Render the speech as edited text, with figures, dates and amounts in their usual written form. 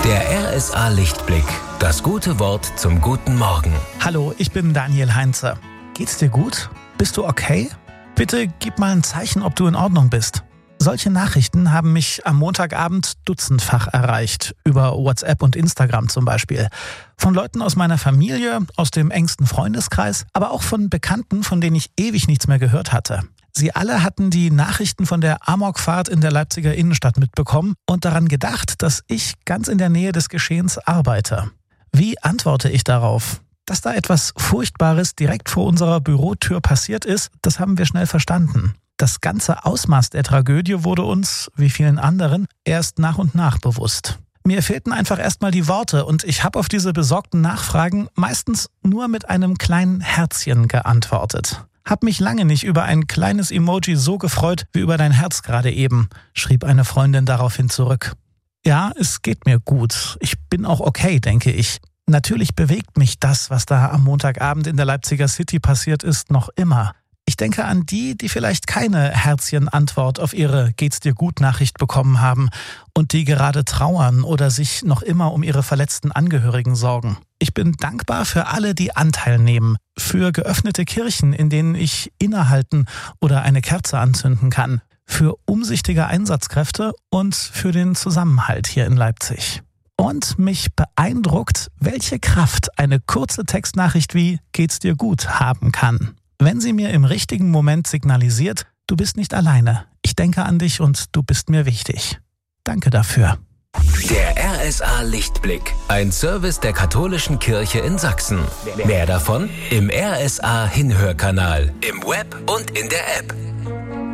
Der RSA Lichtblick. Das gute Wort zum guten Morgen. Hallo, ich bin Daniel Heinze. Geht's dir gut? Bist du okay? Bitte gib mal ein Zeichen, ob du in Ordnung bist. Solche Nachrichten haben mich am Montagabend dutzendfach erreicht, über WhatsApp und Instagram zum Beispiel. Von Leuten aus meiner Familie, aus dem engsten Freundeskreis, aber auch von Bekannten, von denen ich ewig nichts mehr gehört hatte. Sie alle hatten die Nachrichten von der Amokfahrt in der Leipziger Innenstadt mitbekommen und daran gedacht, dass ich ganz in der Nähe des Geschehens arbeite. Wie antworte ich darauf? Dass da etwas Furchtbares direkt vor unserer Bürotür passiert ist, das haben wir schnell verstanden. Das ganze Ausmaß der Tragödie wurde uns, wie vielen anderen, erst nach und nach bewusst. Mir fehlten einfach erstmal die Worte und ich habe auf diese besorgten Nachfragen meistens nur mit einem kleinen Herzchen geantwortet. Hab mich lange nicht über ein kleines Emoji so gefreut wie über dein Herz gerade eben, schrieb eine Freundin daraufhin zurück. Ja, es geht mir gut. Ich bin auch okay, denke ich. Natürlich bewegt mich das, was da am Montagabend in der Leipziger City passiert ist, noch immer. Ich denke an die vielleicht keine Herzchen-Antwort auf ihre Geht's-dir-gut-Nachricht bekommen haben und die gerade trauern oder sich noch immer um ihre verletzten Angehörigen sorgen. Ich bin dankbar für alle, die Anteil nehmen, für geöffnete Kirchen, in denen ich innehalten oder eine Kerze anzünden kann, für umsichtige Einsatzkräfte und für den Zusammenhalt hier in Leipzig. Und mich beeindruckt, welche Kraft eine kurze Textnachricht wie »Geht's dir gut« haben kann. Wenn sie mir im richtigen Moment signalisiert, du bist nicht alleine, ich denke an dich und du bist mir wichtig. Danke dafür. Der RSA Lichtblick. Ein Service der Katholischen Kirche in Sachsen. Mehr davon im RSA Hinhörkanal, im Web und in der App.